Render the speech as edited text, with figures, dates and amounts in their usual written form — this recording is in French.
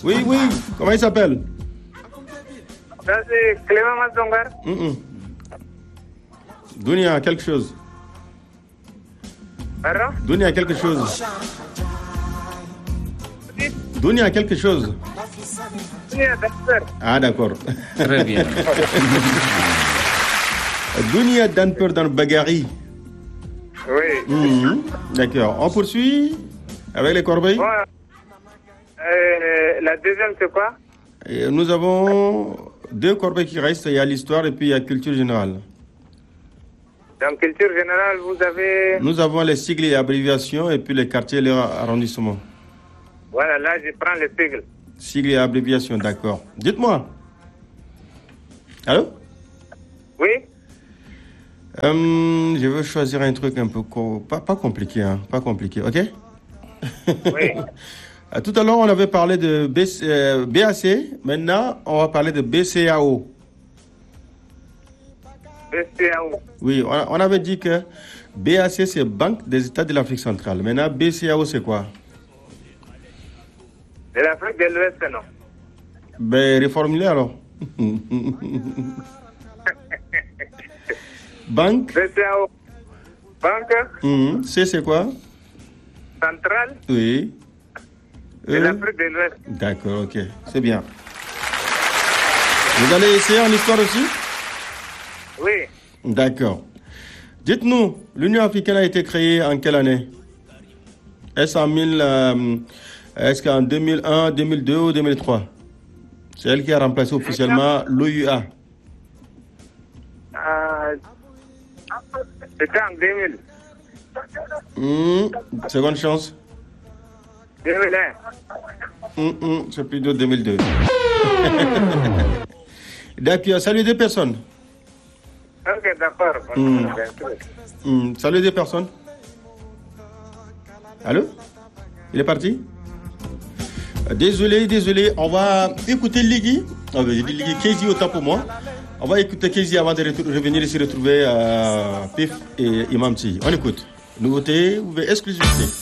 Oui, oui. Comment il s'appelle? Ça, c'est Clément Mazdongar. Dunia, quelque chose. Pardon? Dunia, quelque chose. Dunia, quelque chose. Dunia, docteur. Ah, d'accord. Très bien. Dunia Danper dans le Bagari. Oui. D'accord. On poursuit avec les corbeilles. Bon, la deuxième, c'est quoi? Et nous avons 2 corbeilles qui restent. Il y a l'histoire et puis il y a culture générale. Dans culture générale, vous avez... Nous avons les sigles et abréviations et puis les quartiers et les arrondissements. Voilà, là, je prends les sigles. Sigles et abréviations, d'accord. Dites-moi. Allô? Oui? Je veux choisir un truc un peu... Pas compliqué, hein. Pas compliqué, ok? Oui. Tout à l'heure, on avait parlé de BAC. Maintenant, on va parler de BCAO. BCAO. Oui, on avait dit que BAC, c'est Banque des États de l'Afrique centrale. Maintenant, BCAO, c'est quoi? De l'Afrique de l'Ouest, non? Ben, reformulez alors. Banque. BCAO. Banque. C, c'est quoi? Centrale. Oui. De l'Afrique de l'Ouest. D'accord, ok. C'est bien. Vous allez essayer en histoire aussi? Oui. D'accord. Dites-nous, l'Union africaine a été créée en quelle année? Est-ce qu'en 2001, 2002 ou 2003? C'est elle qui a remplacé officiellement l'OUA. C'était en 2000. Seconde chance. 2001. C'est plutôt 2002. D'accord, salut 2 personnes. Ok, d'accord. Salut 2 personnes. Allô? Il est parti? Désolé, on va écouter Ligui. J'ai dit Ligui, Kézi autant pour moi. On va écouter Kézi avant de revenir ici retrouver Pif et Imam Ti. On écoute. Nouveauté ou exclusivité?